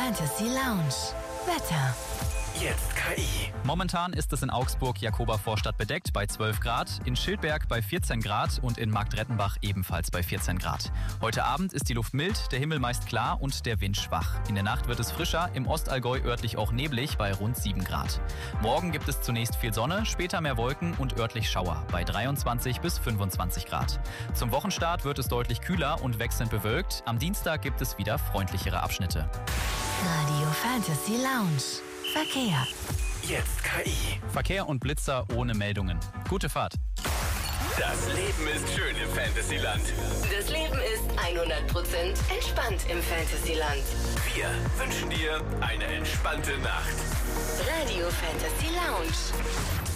Fantasy Lounge. Wetter. Jetzt KI. Momentan ist es in Augsburg Jakoba-Vorstadt bedeckt bei 12 Grad, in Schildberg bei 14 Grad und in Marktrettenbach ebenfalls bei 14 Grad. Heute Abend ist die Luft mild, der Himmel meist klar und der Wind schwach. In der Nacht wird es frischer, im Ostallgäu örtlich auch neblig bei rund 7 Grad. Morgen gibt es zunächst viel Sonne, später mehr Wolken und örtlich Schauer bei 23 bis 25 Grad. Zum Wochenstart wird es deutlich kühler und wechselnd bewölkt. Am Dienstag gibt es wieder freundlichere Abschnitte. Radio Fantasy Lounge. Verkehr. Jetzt KI. Verkehr und Blitzer ohne Meldungen. Gute Fahrt. Das Leben ist schön im Fantasyland. Das Leben ist 100% entspannt im Fantasyland. Wir wünschen dir eine entspannte Nacht. Radio Fantasy Lounge.